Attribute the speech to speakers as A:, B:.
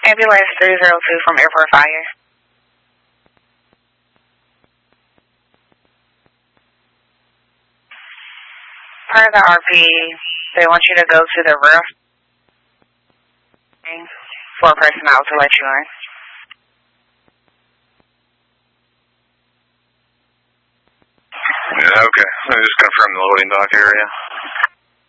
A: Ambulance 302 from Airport Fire. Per the RP, they want you to go to the real for personnel to let you in.
B: Yeah, okay. Let me just confirm the loading dock area.